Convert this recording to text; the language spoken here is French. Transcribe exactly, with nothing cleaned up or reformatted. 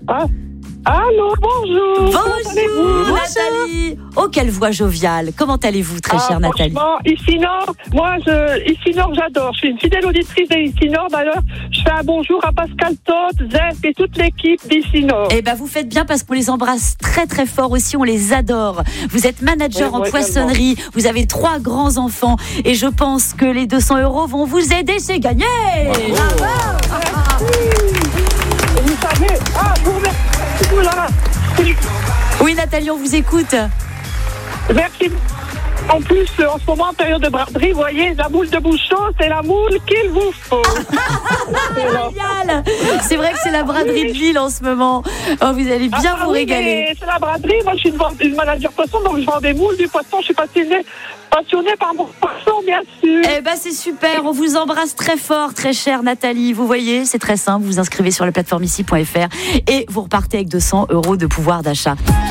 Ah. Allô, bonjour. Bonjour Nathalie. Oh, quelle voix joviale. Comment allez-vous, très ah, chère Nathalie? Ici Nord, moi, je, Ici Nord, j'adore. Je suis une fidèle auditrice d'Ici Nord. D'ailleurs, je fais un bonjour à Pascal Toth, Zef et toute l'équipe d'Ici Nord. Eh ben, vous faites bien parce qu'on les embrasse très très fort aussi. On les adore. Vous êtes manager oui, en moi, poissonnerie. Également. Vous avez trois grands enfants et je pense que les deux cents euros vont vous aider. C'est gagné. Bravo. Bravo. Vous savez, ah, vous remercie. Oui, Nathalie, on vous écoute. Merci. En plus, en ce moment, en période de braderie, vous voyez, la moule de bouchon, c'est la moule qu'il vous faut. Génial. C'est vrai que c'est la braderie de Lille en ce moment. Oh, vous allez bien ah, vous oui, régaler. C'est la braderie. Moi, je suis une, une manager poisson, donc je vends des moules, du poisson. Je suis passionnée, passionnée par mon poisson, bien sûr. Eh ben, c'est super. On vous embrasse très fort, très chère Nathalie. Vous voyez, c'est très simple. Vous vous inscrivez sur la plateforme ici point f r et vous repartez avec deux cents euros de pouvoir d'achat.